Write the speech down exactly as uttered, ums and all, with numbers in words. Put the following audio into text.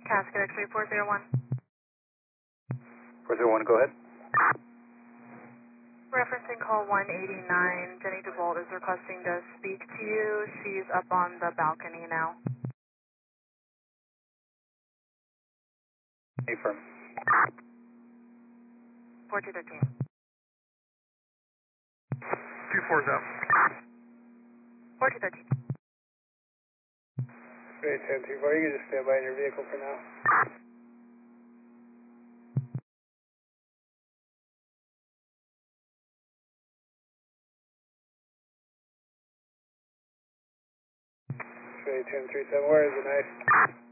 Casket X-ray four zero one. four zero one, go ahead. Referencing call one eighty-nine, Jenny DeVault is requesting to speak to you. She's up on the balcony now. Affirm. four two thirteen. two four zero. four two thirteen. Great, ten three four, you can just stand by in your vehicle for now. Great, ten three seven, where is it, nice?